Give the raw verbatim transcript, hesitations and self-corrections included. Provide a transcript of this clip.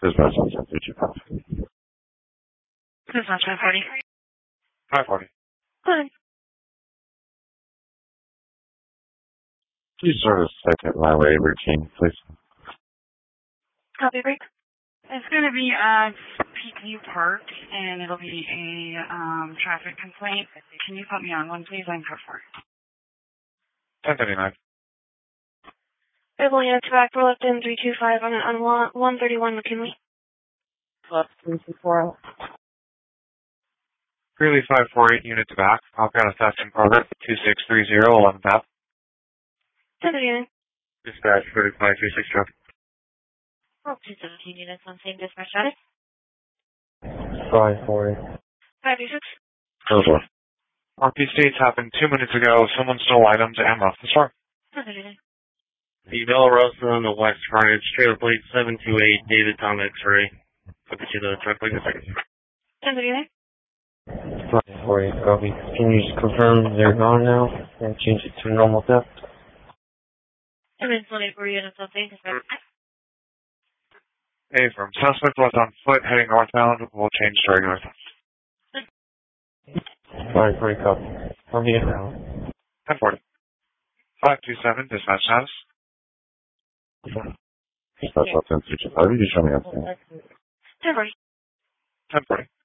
Dispatch on ten thirty-five. Dispatch five forty. five forty. Good. Please start a second highway routine, please. Copy break. It's going to be uh, Peakview Park, and it'll be a um, traffic complaint. Can you put me on one, please? I'm code four. ten thirty-nine. Able unit to back, we're left in three two five on, on one thirty-one McKinley. Left three two four. Greeley five four eight units back. Alpana theft in progress. two six three zero, eleven path. ten thirty-nine. Dispatch thirty-five three six truck. Oh, two seventeen units on same dispatch status. five forty. five two six. Over. R P states happened two minutes ago. Someone stole items and left the store. ten thirty-nine. The Bella Rosa on the west frontage, trailer plate seven two eight, David Tom X-ray. I'll get you the truck plate in a second. ten thirty-nine. five forty, copy. Can you just confirm they're gone now and change it to normal theft? two minutes late for units on same dispatch. Hey, from suspect was on foot heading northbound. We'll change to regular theft. five forty, copy. I'll be around. ten forty. five two seven, dispatch status. Dispatch on ten thirty-five. You show me up. ten forty. ten forty.